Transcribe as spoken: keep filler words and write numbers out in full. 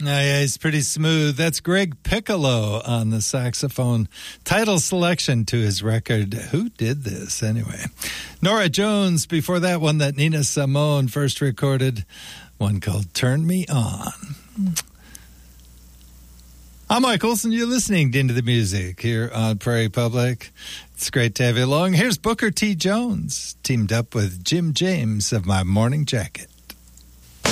Oh, yeah, he's pretty smooth. That's Greg Piccolo on the saxophone. Title selection to his record. Who did this, anyway? Nora Jones, before that one that Nina Simone first recorded, one called Turn Me On. I'm Mike Olson. You're listening to Into the Music here on Prairie Public. It's great to have you along. Here's Booker T. Jones, teamed up with Jim James of My Morning Jacket.